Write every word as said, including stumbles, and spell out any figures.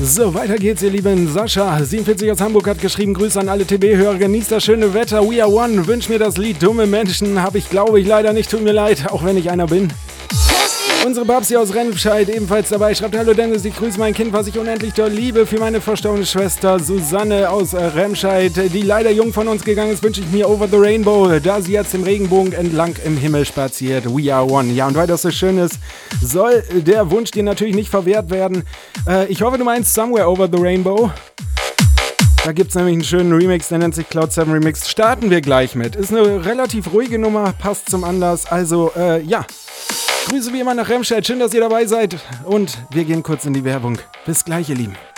So, weiter geht's, ihr Lieben. Sascha, siebenundvierzig aus Hamburg, hat geschrieben, Grüße an alle T B-Hörer, genießt das schöne Wetter, We Are One, wünsch mir das Lied Dumme Menschen, hab ich, glaube ich, leider nicht, tut mir leid, auch wenn ich einer bin. Unsere Babsi aus Remscheid ebenfalls dabei, schreibt: Hallo Dennis, ich grüße mein Kind, was ich unendlich doll liebe. Für meine verstorbene Schwester Susanne aus Remscheid, die leider jung von uns gegangen ist, wünsche ich mir Over the Rainbow, da sie jetzt im Regenbogen entlang im Himmel spaziert. We are one. Ja, und weil das so schön ist, soll der Wunsch dir natürlich nicht verwehrt werden. Äh, ich hoffe, du meinst Somewhere Over the Rainbow. Da gibt es nämlich einen schönen Remix, der nennt sich Cloud seven Remix. Starten wir gleich mit. Ist eine relativ ruhige Nummer, passt zum Anlass. Also, äh, ja. Grüße wie immer nach Remscheid. Schön, dass ihr dabei seid. Und wir gehen kurz in die Werbung. Bis gleich, ihr Lieben.